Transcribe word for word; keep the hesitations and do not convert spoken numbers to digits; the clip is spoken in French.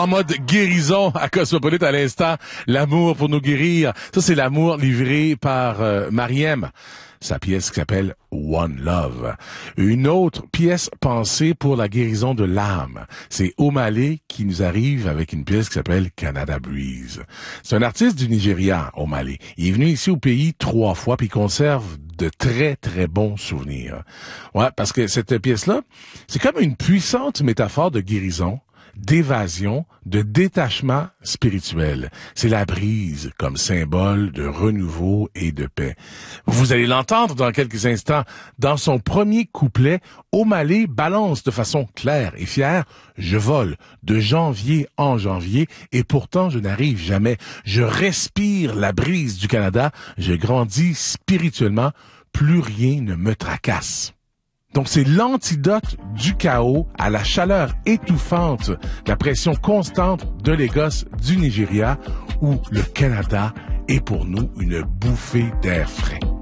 en mode guérison à Cosmopolite à l'instant. L'amour pour nous guérir. Ça, c'est l'amour livré par euh, Mariem. Sa pièce qui s'appelle One Love. Une autre pièce pensée pour la guérison de l'âme. C'est Omale qui nous arrive avec une pièce qui s'appelle Canada Breeze. C'est un artiste du Nigeria, Omale. Il est venu ici au pays trois fois puis il conserve de très, très bons souvenirs. Ouais, parce que cette pièce-là, c'est comme une puissante métaphore de guérison, d'évasion, de détachement spirituel. C'est la brise comme symbole de renouveau et de paix. Vous allez l'entendre dans quelques instants. Dans son premier couplet, Omale balance de façon claire et fière « Je vole de janvier en janvier et pourtant je n'arrive jamais. Je respire la brise du Canada. Je grandis spirituellement. Plus rien ne me tracasse. » Donc, c'est l'antidote du chaos à la chaleur étouffante, la pression constante de Lagos du Nigeria, où le Canada est pour nous une bouffée d'air frais.